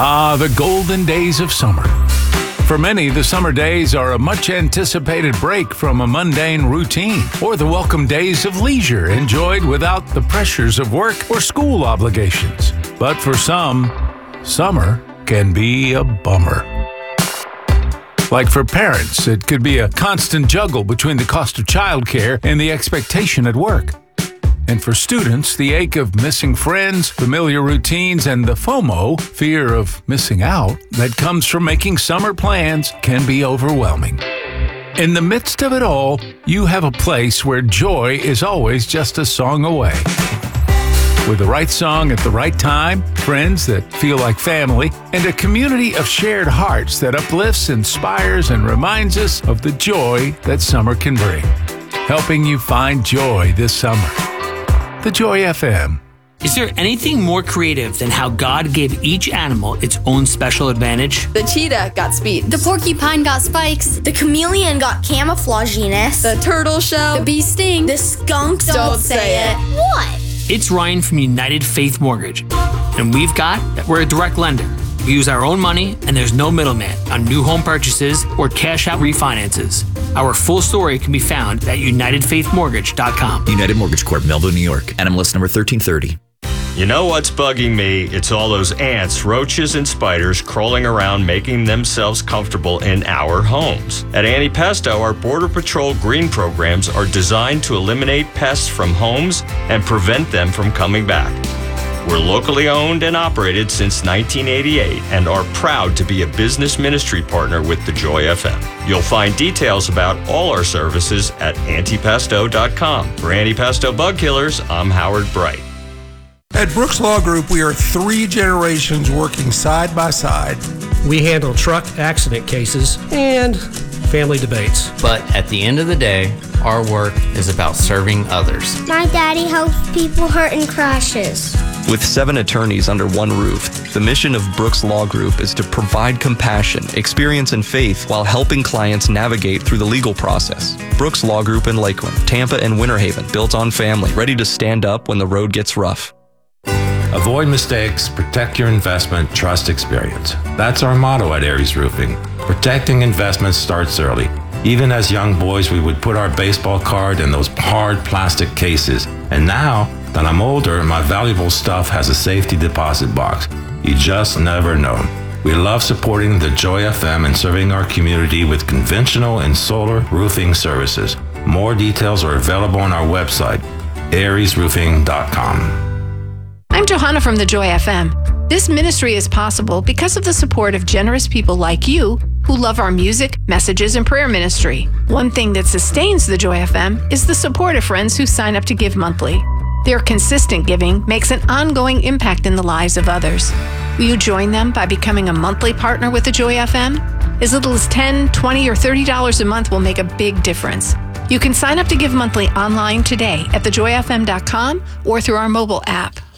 Ah, the golden days of summer. For many, the summer days are a much-anticipated break from a mundane routine, or the welcome days of leisure enjoyed without the pressures of work or school obligations. But for some, summer can be a bummer. Like for parents, it could be a constant juggle between the cost of childcare and the expectation at work. And for students, the ache of missing friends, familiar routines, and the FOMO, fear of missing out, that comes from making summer plans can be overwhelming. In the midst of it all, you have a place where joy is always just a song away. With the right song at the right time, friends that feel like family, and a community of shared hearts that uplifts, inspires, and reminds us of the joy that summer can bring. Helping you find joy this summer. The Joy FM. Is there anything more creative than how God gave each animal its own special advantage? The cheetah got speed. The porcupine got spikes. The chameleon got camouflaginess. The turtle shell. The bee sting. The skunk don't say it. What? It's Ryan from United Faith Mortgage, and we're a direct lender. We use our own money, and there's no middleman on new home purchases or cash-out refinances. Our full story can be found at UnitedFaithMortgage.com. United Mortgage Corp, Melville, New York. NMLS number 1330. You know what's bugging me? It's all those ants, roaches, and spiders crawling around making themselves comfortable in our homes. At Antipesto, our Border Patrol green programs are designed to eliminate pests from homes and prevent them from coming back. We're locally owned and operated since 1988 and are proud to be a business ministry partner with the Joy FM. You'll find details about all our services at antipesto.com. For Antipesto Bug Killers, I'm Howard Bright. At Brooks Law Group, we are 3 generations working side by side. We handle truck accident cases and family debates. But at the end of the day, our work is about serving others. My daddy helps people hurt in crashes. With 7 attorneys under one roof, the mission of Brooks Law Group is to provide compassion, experience, and faith while helping clients navigate through the legal process. Brooks Law Group in Lakeland, Tampa, and Winter Haven, built on family, ready to stand up when the road gets rough. Avoid mistakes, protect your investment, trust experience. That's our motto at Aries Roofing. Protecting investments starts early. Even as young boys, we would put our baseball card in those hard plastic cases. And now that I'm older, my valuable stuff has a safety deposit box. You just never know. We love supporting the Joy FM and serving our community with conventional and solar roofing services. More details are available on our website, ariesroofing.com. I'm Johanna from the Joy FM. This ministry is possible because of the support of generous people like you who love our music, messages, and prayer ministry. One thing that sustains the Joy FM is the support of friends who sign up to give monthly. Their consistent giving makes an ongoing impact in the lives of others. Will you join them by becoming a monthly partner with the Joy FM? As little as $10, $20, or $30 a month will make a big difference. You can sign up to give monthly online today at thejoyfm.com or through our mobile app.